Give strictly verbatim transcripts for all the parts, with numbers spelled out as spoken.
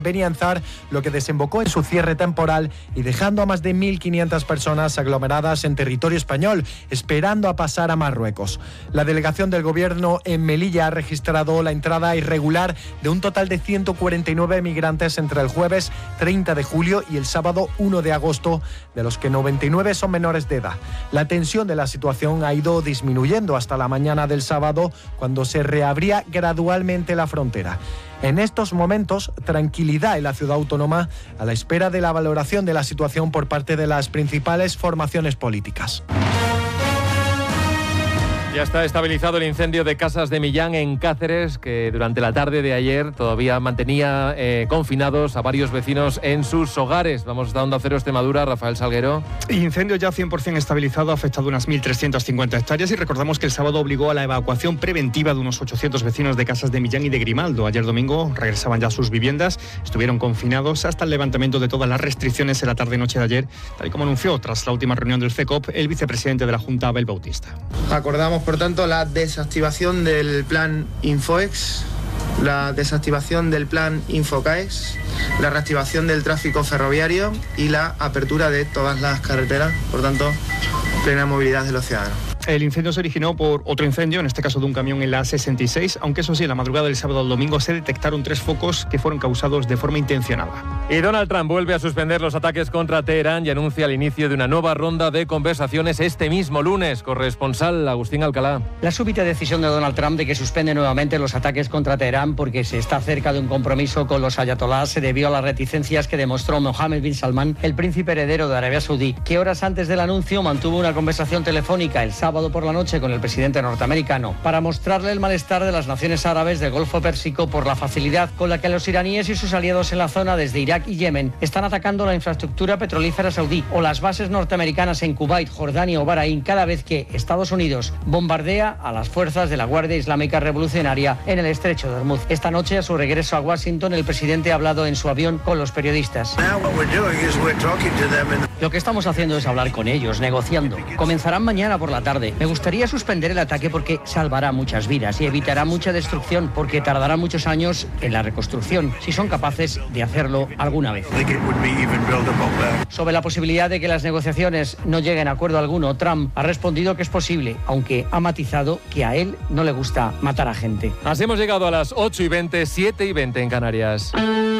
Benianzar, lo que desembocó en su cierre temporal y dejando a más de mil quinientas personas aglomeradas en territorio español, esperando a pasar a Marruecos. La delegación del gobierno en Melilla ha registrado la entrada irregular de un total de ciento cuarenta y nueve migrantes entre el jueves treinta de julio y el sábado uno de agosto, de los que noventa y nueve son menores de edad. La tensión de la situación ha ido disminuyendo hasta la mañana del sábado, cuando se reabría gradualmente la frontera. En estos momentos, tranquilidad en la ciudad autónoma a la espera de la valoración de la situación por parte de las principales formaciones políticas. Ya está estabilizado el incendio de Casas de Millán en Cáceres, que durante la tarde de ayer todavía mantenía eh, confinados a varios vecinos en sus hogares. Vamos a Onda Cero Extremadura, Rafael Salguero. Incendio ya cien por ciento estabilizado, ha afectado unas mil trescientas cincuenta hectáreas y recordamos que el sábado obligó a la evacuación preventiva de unos ochocientos vecinos de Casas de Millán y de Grimaldo. Ayer domingo regresaban ya a sus viviendas, estuvieron confinados hasta el levantamiento de todas las restricciones en la tarde-noche de ayer, tal y como anunció tras la última reunión del C E C O P el vicepresidente de la Junta, Abel Bautista. Acordamos, por tanto, la desactivación del plan Infoex, la desactivación del plan Infocaex, la reactivación del tráfico ferroviario y la apertura de todas las carreteras, por tanto, plena movilidad de los ciudadanos. El incendio se originó por otro incendio, en este caso de un camión en la A sesenta y seis, aunque eso sí, en la madrugada del sábado al domingo se detectaron tres focos que fueron causados de forma intencionada. Y Donald Trump vuelve a suspender los ataques contra Teherán y anuncia el inicio de una nueva ronda de conversaciones este mismo lunes. Corresponsal Agustín Alcalá. La súbita decisión de Donald Trump de que suspende nuevamente los ataques contra Teherán porque se está cerca de un compromiso con los ayatolás se debió a las reticencias que demostró Mohammed bin Salman, el príncipe heredero de Arabia Saudí, que horas antes del anuncio mantuvo una conversación telefónica el sábado por la noche con el presidente norteamericano para mostrarle el malestar de las naciones árabes del Golfo Pérsico por la facilidad con la que los iraníes y sus aliados en la zona desde Irak y Yemen están atacando la infraestructura petrolífera saudí o las bases norteamericanas en Kuwait, Jordania o Bahrein cada vez que Estados Unidos bombardea a las fuerzas de la Guardia Islámica Revolucionaria en el estrecho de Hormuz. Esta noche, a su regreso a Washington, el presidente ha hablado en su avión con los periodistas. Lo que estamos haciendo es hablar con ellos, negociando. Comenzarán mañana por la tarde. Me gustaría suspender el ataque porque salvará muchas vidas y evitará mucha destrucción porque tardará muchos años en la reconstrucción, si son capaces de hacerlo alguna vez. Sobre la posibilidad de que las negociaciones no lleguen a acuerdo alguno, Trump ha respondido que es posible, aunque ha matizado que a él no le gusta matar a gente. Así hemos llegado a las ocho y veinte, siete y veinte en Canarias.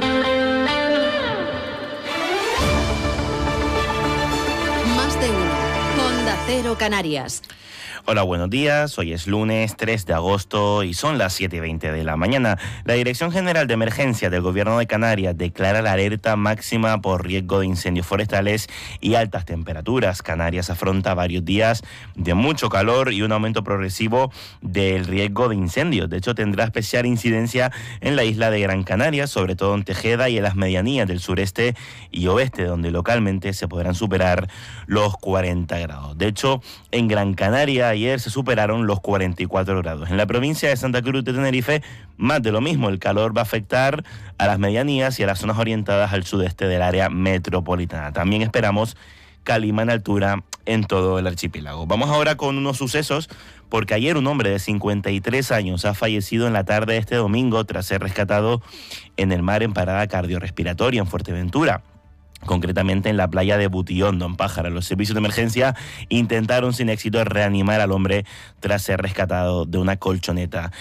Más de uno. Onda Cero Canarias. Hola, buenos días. Hoy es lunes tres de agosto y son las siete y veinte de la mañana. La Dirección General de Emergencia del Gobierno de Canarias declara la alerta máxima por riesgo de incendios forestales y altas temperaturas. Canarias afronta varios días de mucho calor y un aumento progresivo del riesgo de incendios. De hecho, tendrá especial incidencia en la isla de Gran Canaria, sobre todo en Tejeda y en las medianías del sureste y oeste, donde localmente se podrán superar los cuarenta grados. De hecho, en Gran Canaria ayer se superaron los cuarenta y cuatro grados. En la provincia de Santa Cruz de Tenerife, más de lo mismo. El calor va a afectar a las medianías y a las zonas orientadas al sudeste del área metropolitana. También esperamos calima en altura en todo el archipiélago. Vamos ahora con unos sucesos, porque ayer un hombre de cincuenta y tres años ha fallecido en la tarde de este domingo tras ser rescatado en el mar en parada cardiorrespiratoria en Fuerteventura. Concretamente en la playa de Butillondo, en Pájara. Los servicios de emergencia intentaron sin éxito reanimar al hombre tras ser rescatado de una colchoneta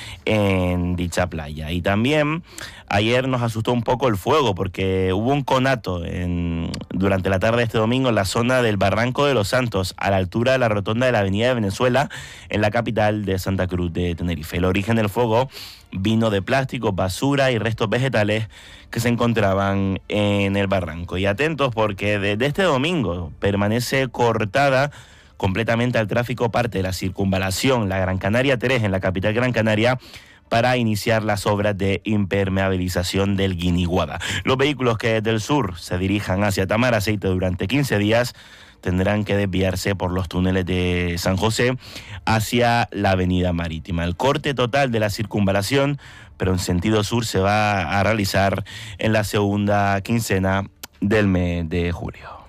en dicha playa. Y también ayer nos asustó un poco el fuego porque hubo un conato en, durante la tarde de este domingo en la zona del Barranco de los Santos, a la altura de la rotonda de la Avenida de Venezuela, en la capital de Santa Cruz de Tenerife. El origen del fuego vino de plásticos, basura y restos vegetales que se encontraban en el barranco. Y atentos porque desde este domingo permanece cortada completamente al tráfico parte de la circunvalación, la Gran Canaria tres, en la capital Gran Canaria, para iniciar las obras de impermeabilización del Guiniguada. Los vehículos que desde el sur se dirijan hacia Tamaraceite durante quince días tendrán que desviarse por los túneles de San José hacia la avenida Marítima. El corte total de la circunvalación, pero en sentido sur, se va a realizar en la segunda quincena del mes de julio.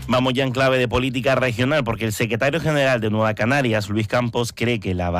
Vamos ya en clave de política regional, porque el secretario general de Nueva Canarias, Luis Campos, cree que la